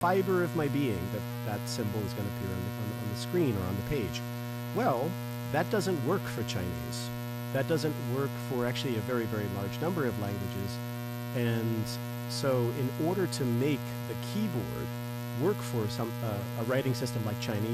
fiber of my being that that symbol is going to appear on the screen or on the page. Well, that doesn't work for Chinese. That doesn't work for actually a very, very large number of languages. And so in order to make the keyboard work for a writing system like Chinese,